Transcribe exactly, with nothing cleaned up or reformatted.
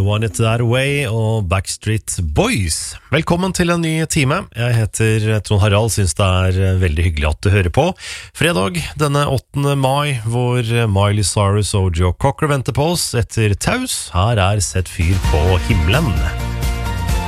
Want It That Way og Backstreet Boys. Velkommen til en ny time. Jeg heter Trond Harald, synes det er veldig hyggelig at du hører på. Fredag denne åttende mai, hvor Miley Cyrus og Joe Cocker venter på oss etter taus. Her er Sett fyr på himmelen.